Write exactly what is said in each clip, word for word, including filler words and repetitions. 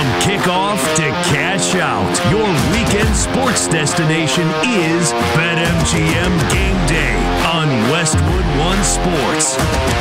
From kickoff to cash out, your weekend sports destination is BetMGM Game Day on Westwood One Sports.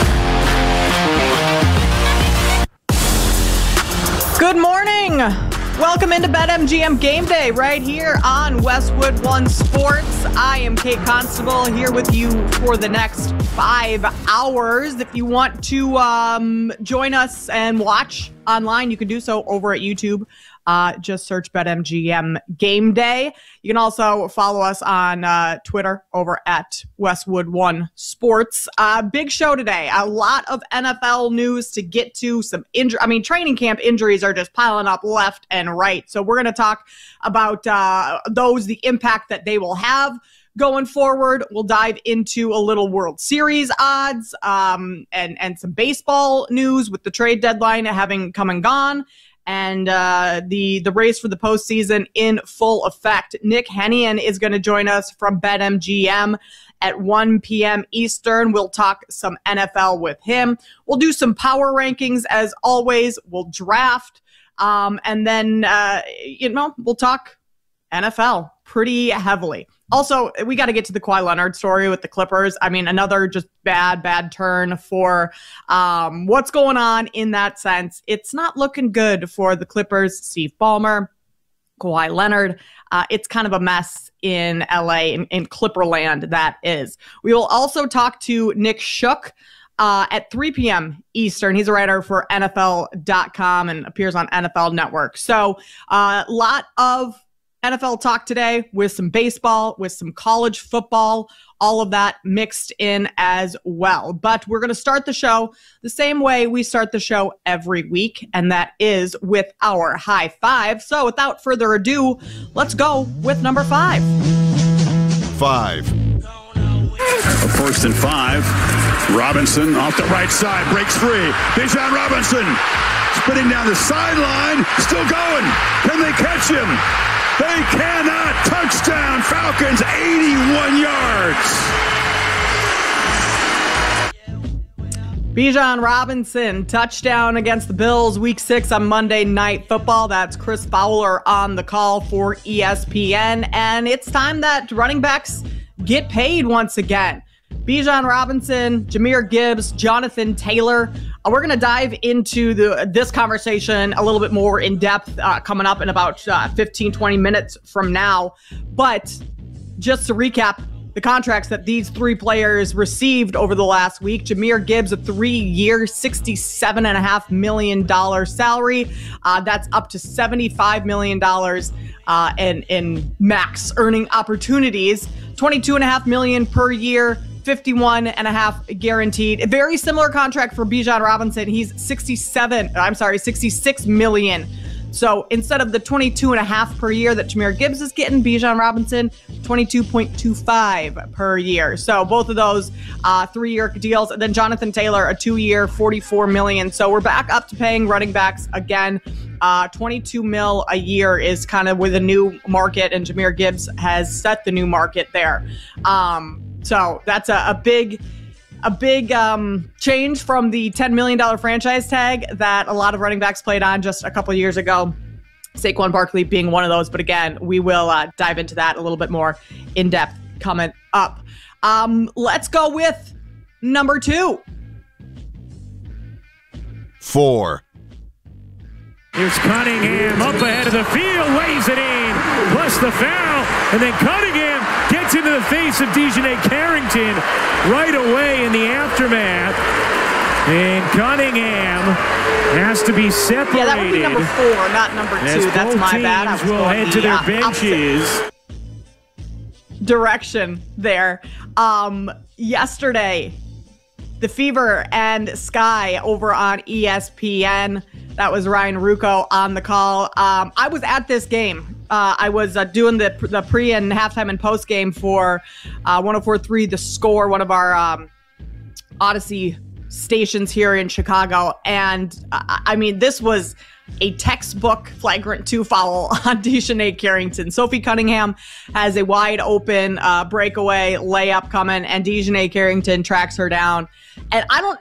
Good morning. Welcome into BetMGM Game Day right here on Westwood One Sports. I am Kate Constable here with you for the next five hours. If you want to um, join us and watch online, you can do so over at YouTube. Uh, just search BetMGM Game Day. You can also follow us on uh, Twitter over at Westwood One Sports. Uh, big show today. A lot of N F L news to get to. Some injury. I mean, training camp injuries are just piling up left and right. So we're going to talk about uh, those, the impact that they will have going forward. We'll dive into a little World Series odds um, and and some baseball news with the trade deadline having come and gone. And uh, the the race for the postseason in full effect. Nick Hennian is going to join us from BetMGM at one p.m. Eastern. We'll talk some N F L with him. We'll do some power rankings as always. We'll draft. Um, and then, uh, you know, we'll talk N F L pretty heavily. Also, we got to get to the Kawhi Leonard story with the Clippers. I mean, another just bad, bad turn for um, what's going on in that sense. It's not looking good for the Clippers, Steve Ballmer, Kawhi Leonard. Uh, it's kind of a mess in L A, in, in Clipperland, that is. We will also talk to Nick Shook uh, at three p.m. Eastern. He's a writer for N F L dot com and appears on N F L Network. So a uh, lot of N F L talk today with some baseball, with some college football, all of that mixed in as well. But we're going to start the show the same way we start the show every week, and that is with our high five. So without further ado, let's go with number five. Five. A first and five. Robinson off the right side, breaks free. Bijan Robinson spinning down the sideline, still going. Can they catch him? They cannot. Touchdown, Falcons, eighty-one yards. Bijan Robinson, touchdown against the Bills, week six on Monday Night Football. That's Chris Fowler on the call for E S P N. And it's time that running backs get paid once again. Bijan Robinson, Jahmyr Gibbs, Jonathan Taylor. Uh, we're going to dive into the this conversation a little bit more in depth uh, coming up in about uh, fifteen, twenty minutes from now. But just to recap the contracts that these three players received over the last week. Jahmyr Gibbs, a three-year, sixty-seven point five million dollars salary. Uh, that's up to seventy-five million dollars uh, in, in max earning opportunities. twenty-two point five million dollars per year. fifty-one and a half guaranteed. A very similar contract for Bijan Robinson. He's sixty-seven, I'm sorry, sixty-six million. So instead of the twenty-two and a half per year that Jahmyr Gibbs is getting, Bijan Robinson, twenty-two point two five per year. So both of those uh, three-year deals. And then Jonathan Taylor, a two-year, forty-four million. So we're back up to paying running backs again. Uh, twenty-two mil a year is kind of with a new market, and Jahmyr Gibbs has set the new market there. Um, So that's a, a big, a big um, change from the ten million dollars franchise tag that a lot of running backs played on just a couple of years ago. Saquon Barkley being one of those. But again, we will uh, dive into that a little bit more in depth coming up. Um, let's go with number two. Four. Here's Cunningham up ahead of the field, lays it in, plus the foul, and then Cunningham gets into the face of Dejanay Carrington right away in the aftermath. And Cunningham has to be separated. Yeah, that would be number four, not number two. That's my bad. I was will head to their uh, benches. Direction there. Um, yesterday, the Fever and Sky over on E S P N. That was Ryan Ruocco on the call. Um, I was at this game. Uh, I was uh, doing the the pre and halftime and post game for uh, one oh four point three The Score, one of our um, Odyssey stations here in Chicago. And uh, I mean, this was a textbook flagrant two foul on Dejanay Carrington. Sophie Cunningham has a wide open uh, breakaway layup coming, and Dejanay Carrington tracks her down. And I don't,